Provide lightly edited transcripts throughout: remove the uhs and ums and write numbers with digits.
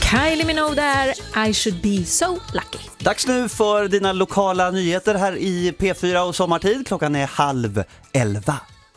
Kylie Minogue där, I should be so lucky. Dags nu för dina lokala nyheter här i P4 och sommartid. Klockan är 10:30.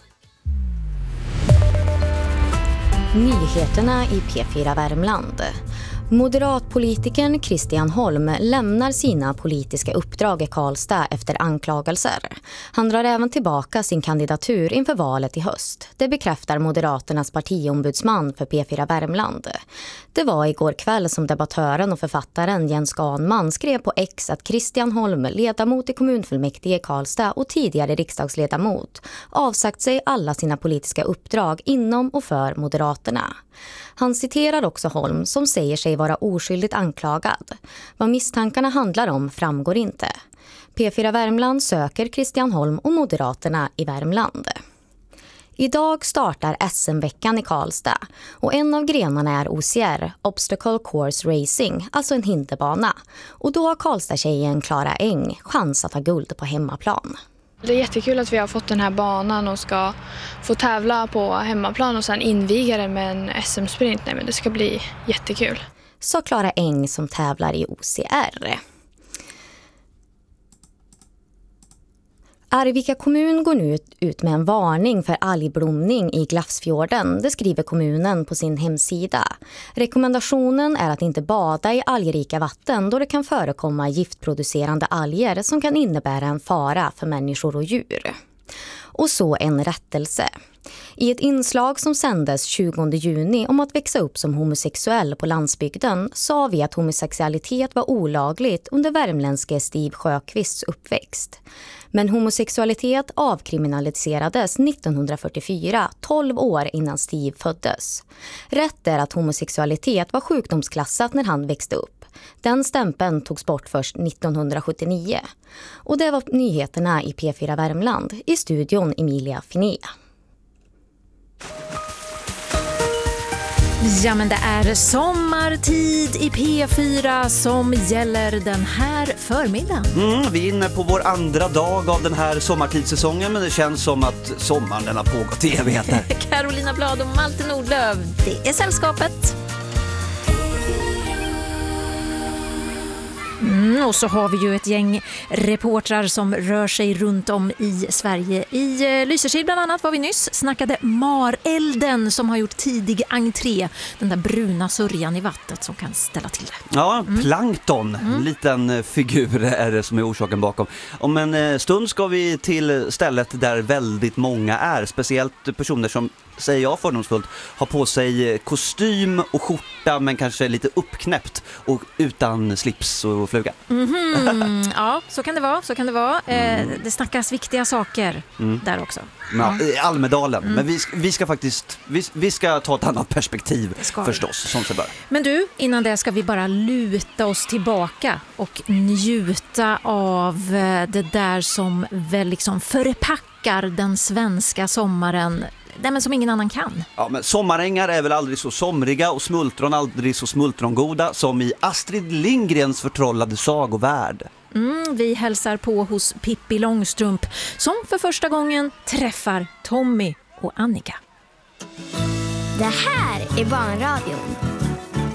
Nyheterna i P4 Värmland. Moderatpolitikern Christian Holm lämnar sina politiska uppdrag i Karlstad efter anklagelser. Han drar även tillbaka sin kandidatur inför valet i höst. Det bekräftar Moderaternas partiombudsman för P4 Värmland. Det var igår kväll som debattören och författaren Jens Ganman skrev på X att Christian Holm, ledamot i kommunfullmäktige i Karlstad och tidigare riksdagsledamot, avsagt sig alla sina politiska uppdrag inom och för Moderaterna. Han citerar också Holm som säger sig vara oskyldigt anklagad. Vad misstankarna handlar om framgår inte. P4 Värmland söker Christian Holm och Moderaterna i Värmland. Idag startar SM-veckan i Karlstad och en av grenarna är OCR, Obstacle Course Racing, alltså en hinderbana. Och då har Karlstad-tjejen Clara Eng chans att ha guld på hemmaplan. Det är jättekul att vi har fått den här banan och ska få tävla på hemmaplan och sen inviga den med en SM-sprint. Nej, men det ska bli jättekul. Så Clara Eng som tävlar i OCR. Arvika kommun går nu ut med en varning för algblomning i Glafsfjorden. Det skriver kommunen på sin hemsida. Rekommendationen är att inte bada i algrika vatten då det kan förekomma giftproducerande alger som kan innebära en fara för människor och djur. Och så en rättelse. I ett inslag som sändes 20 juni om att växa upp som homosexuell på landsbygden sa vi att homosexualitet var olagligt under värmländske Steve Sjöqvists uppväxt. Men homosexualitet avkriminaliserades 1944, 12 år innan Steve föddes. Rätt är att homosexualitet var sjukdomsklassat när han växte upp. Den stämpeln togs bort först 1979. Och det var nyheterna i P4 Värmland. I studion Emilia Finé. Ja, men det är sommartid i P4 som gäller den här förmiddagen. Vi är inne på vår andra dag av den här sommartidssäsongen, men det känns som att sommaren den har pågått i evigheter. Carolina Blad och Malte Nordlöf, det är sällskapet. Och så har vi ju ett gäng reportrar som rör sig runt om i Sverige. I Lysekil bland annat var vi nyss, snackade marelden som har gjort tidig entré. Den där bruna sörjan i vattnet som kan ställa till det. Ja, plankton, en liten figur är det som är orsaken bakom. Om en stund ska vi till stället där väldigt många är, speciellt personer som, säger jag fördomsfullt, har på sig kostym och skjorta men kanske lite uppknäppt och utan slips och fluga. Ja, så kan det vara. Det snackas viktiga saker där också. Ja, i Almedalen. Men vi ska faktiskt vi ska ta ett annat perspektiv förstås, som sig bör. Men du, innan det ska vi bara luta oss tillbaka och njuta av det där som väl liksom förpackar den svenska sommaren. Nej, men som ingen annan kan. Ja, men sommarängar är väl aldrig så somriga och smultron aldrig så smultrongoda som i Astrid Lindgrens förtrollade sagovärld. Vi hälsar på hos Pippi Långstrump som för första gången träffar Tommy och Annika. Det här är Barnradion.